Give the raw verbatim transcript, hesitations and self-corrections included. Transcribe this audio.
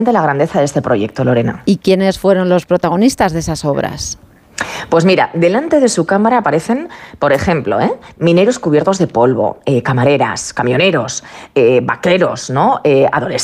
de la grandeza de este proyecto, Lorena. ¿Y quiénes fueron los protagonistas de esas obras? Pues mira, delante de su cámara aparecen, por ejemplo, ¿eh? mineros cubiertos de polvo, eh, camareras, camioneros, eh, vaqueros, ¿no? eh, adolescentes.